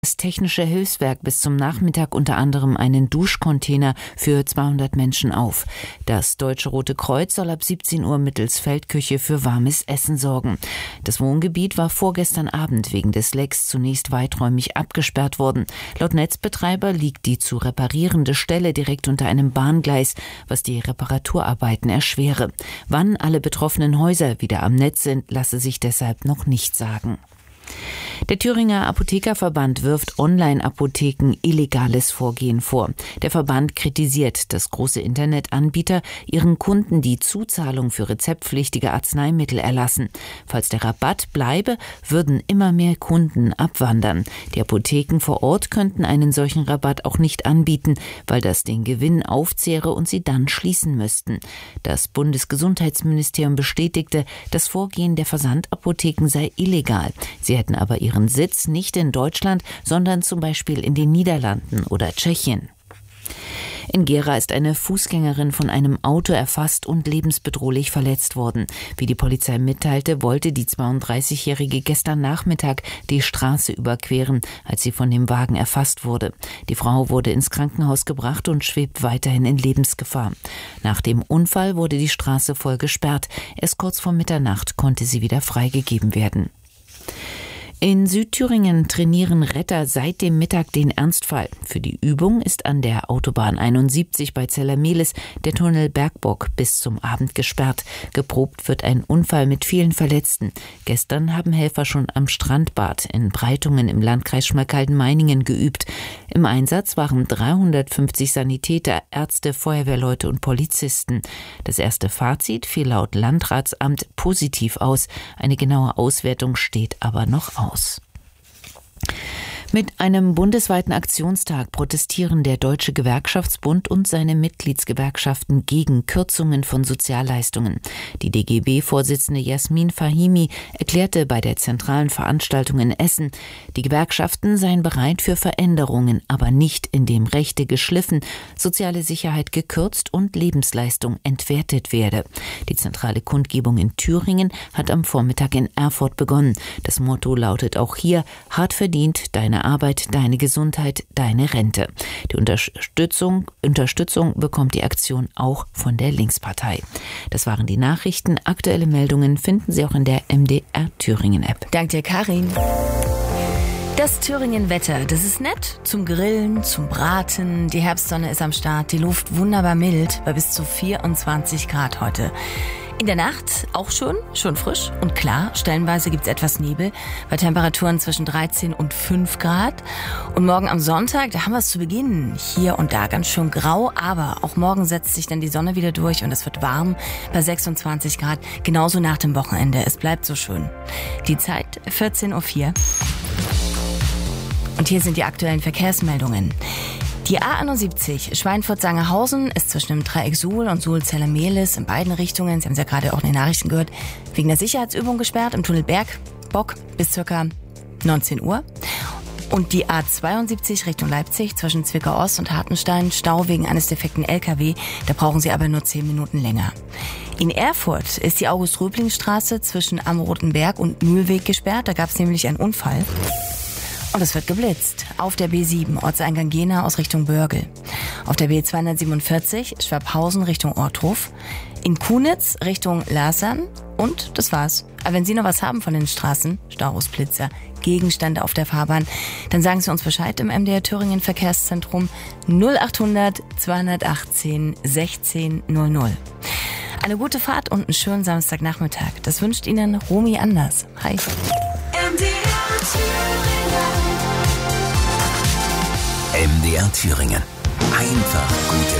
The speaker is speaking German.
Das Technische Hilfswerk bis zum Nachmittag unter anderem einen Duschcontainer für 200 Menschen auf. Das Deutsche Rote Kreuz soll ab 17 Uhr mittels Feldküche für warmes Essen sorgen. Das Wohngebiet war vorgestern Abend wegen des Lecks zunächst weiträumig abgesperrt worden. Laut Netzbetreiber liegt die zu reparierende Stelle direkt unter einem Bahngleis, was die Reparaturarbeiten erschwere. Wann alle betroffenen Häuser wieder am Netz sind, lasse sich deshalb noch nicht sagen. Der Thüringer Apothekerverband wirft Online-Apotheken illegales Vorgehen vor. Der Verband kritisiert, dass große Internetanbieter ihren Kunden die Zuzahlung für rezeptpflichtige Arzneimittel erlassen. Falls der Rabatt bleibe, würden immer mehr Kunden abwandern. Die Apotheken vor Ort könnten einen solchen Rabatt auch nicht anbieten, weil das den Gewinn aufzehre und sie dann schließen müssten. Das Bundesgesundheitsministerium bestätigte, das Vorgehen der Versandapotheken sei illegal. Sie hätten aber ihren Sitz nicht in Deutschland, sondern zum Beispiel in den Niederlanden oder Tschechien. In Gera ist eine Fußgängerin von einem Auto erfasst und lebensbedrohlich verletzt worden. Wie die Polizei mitteilte, wollte die 32-Jährige gestern Nachmittag die Straße überqueren, als sie von dem Wagen erfasst wurde. Die Frau wurde ins Krankenhaus gebracht und schwebt weiterhin in Lebensgefahr. Nach dem Unfall wurde die Straße voll gesperrt. Erst kurz vor Mitternacht konnte sie wieder freigegeben werden. In Südthüringen trainieren Retter seit dem Mittag den Ernstfall. Für die Übung ist an der Autobahn 71 bei Zellermehlis der Tunnel Bergbock bis zum Abend gesperrt. Geprobt wird ein Unfall mit vielen Verletzten. Gestern haben Helfer schon am Strandbad in Breitungen im Landkreis Schmalkalden-Meiningen geübt. Im Einsatz waren 350 Sanitäter, Ärzte, Feuerwehrleute und Polizisten. Das erste Fazit fiel laut Landratsamt positiv aus. Eine genaue Auswertung steht aber noch aus. Mit einem bundesweiten Aktionstag protestieren der Deutsche Gewerkschaftsbund und seine Mitgliedsgewerkschaften gegen Kürzungen von Sozialleistungen. Die DGB-Vorsitzende Jasmin Fahimi erklärte bei der zentralen Veranstaltung in Essen, die Gewerkschaften seien bereit für Veränderungen, aber nicht, indem Rechte geschliffen, soziale Sicherheit gekürzt und Lebensleistung entwertet werde. Die zentrale Kundgebung in Thüringen hat am Vormittag in Erfurt begonnen. Das Motto lautet auch hier: hart verdient, deine Arbeit, deine Gesundheit, deine Rente. Die Unterstützung bekommt die Aktion auch von der Linkspartei. Das waren die Nachrichten. Aktuelle Meldungen finden Sie auch in der MDR Thüringen App. Dank dir, Karin. Das Thüringen-Wetter, das ist nett zum Grillen, zum Braten. Die Herbstsonne ist am Start, die Luft wunderbar mild bei bis zu 24 Grad heute. In der Nacht auch schon frisch und klar. Stellenweise gibt's etwas Nebel bei Temperaturen zwischen 13 und 5 Grad. Und morgen am Sonntag, da haben wir es zu Beginn hier und da ganz schön grau. Aber auch morgen setzt sich dann die Sonne wieder durch und es wird warm bei 26 Grad. Genauso nach dem Wochenende. Es bleibt so schön. Die Zeit 14:04 Uhr. Und hier sind die aktuellen Verkehrsmeldungen. Die A71 Schweinfurt-Sangerhausen ist zwischen dem Dreieck Suhl und Suhl-Zellermehlis in beiden Richtungen, Sie haben es ja gerade auch in den Nachrichten gehört, wegen der Sicherheitsübung gesperrt im Tunnel Bergbock bis ca. 19 Uhr. Und die A72 Richtung Leipzig zwischen Zwickau Ost und Hartenstein, Stau wegen eines defekten LKW, da brauchen Sie aber nur 10 Minuten länger. In Erfurt ist die August-Röbling-Straße zwischen Am Roten Berg und Mühlweg gesperrt, da gab es nämlich einen Unfall. Und es wird geblitzt. Auf der B7 Ortseingang Jena aus Richtung Börgel. Auf der B247 Schwabhausen Richtung Ortruf. In Kunitz Richtung Lasern. Und das war's. Aber wenn Sie noch was haben von den Straßen, Staurosblitzer, Gegenstände auf der Fahrbahn, dann sagen Sie uns Bescheid im MDR Thüringen Verkehrszentrum 0800 218 16 00. Eine gute Fahrt und einen schönen Samstagnachmittag. Das wünscht Ihnen Romy Anders. Hi. MDR Thüringen. Einfach gute